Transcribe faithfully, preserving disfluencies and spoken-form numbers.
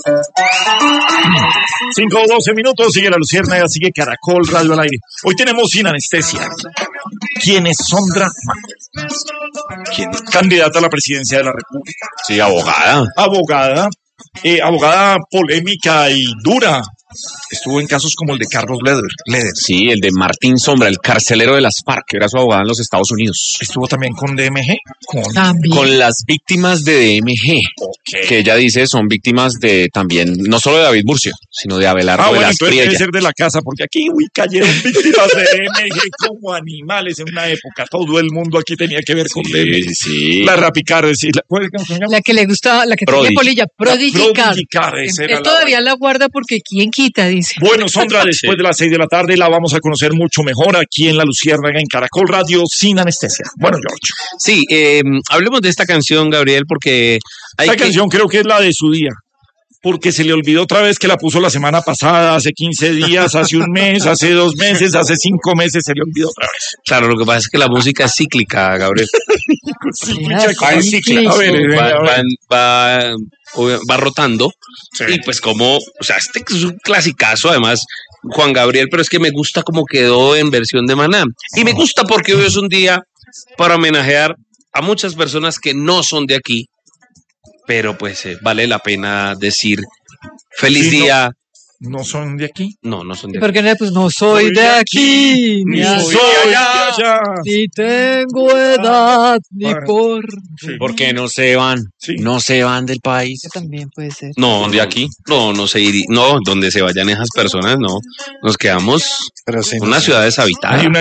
cinco o doce minutos, sigue La Luciérnaga, sigue Caracol Radio al aire. Hoy tenemos Sin Anestesia. ¿Quién es Sondra Mann? ¿Quién es? Candidata a la presidencia de la República. Sí, abogada. Abogada, eh, abogada polémica y dura. Estuvo en casos como el de Carlos Leder. Leder. Sí, el de Martín Sombra, el carcelero de las FARC, que era su abogada en los Estados Unidos. Estuvo también con D M G. Con, También. Con las víctimas de D M G, okay. que ella dice son víctimas de también, no solo de David Murcia, sino de Abelardo Ah, bueno, Velasco. entonces debe ser de la casa, porque aquí, uy, cayeron víctimas de D M G como animales en una época. Todo el mundo aquí tenía que ver con Sí, D M G. sí, sí. La Rapicar, es decir, la, ¿cuál es que se llama? La que le gusta, la que Prodigy. tiene polilla, Prodigy Car. Prodigy Car, esa era Él la- todavía la guarda porque quién quita, dice. Bueno, Sondra, después Sí. de las seis de la tarde la vamos a conocer mucho mejor aquí en La Luciérnaga, en Caracol Radio, Sin Anestesia. Bueno, George, Sí, eh, hablemos de esta canción, Gabriel, porque hay esta que... canción creo que es la de su día, porque se le olvidó otra vez que la puso la semana pasada, hace quince días, hace un mes, hace dos meses, hace cinco meses, se le olvidó otra vez. Claro, lo que pasa es que la música es cíclica, Gabriel. Sí, Mira, mucha sí, cosa. sí, A ver, sí. eh, Va, a ver. va, va, va rotando. Sí. Y pues como, o sea, este es un clasicazo, además, Juan Gabriel, pero es que me gusta cómo quedó en versión de Maná. Y me gusta porque hoy es un día para homenajear a muchas personas que no son de aquí, pero pues eh, vale la pena decir feliz Sí, no. día. ¿No son de aquí? No, no son de aquí. Porque no, pues no soy de aquí, ni ni soy soy de allá. ni tengo edad, ni Ah, por... Sí. Porque no se van, Sí. no se van del país. Que también puede ser. No, de aquí. No, no se iría. No, donde se vayan esas personas, no. Nos quedamos Pero sí, en una ciudad deshabitada. Hay una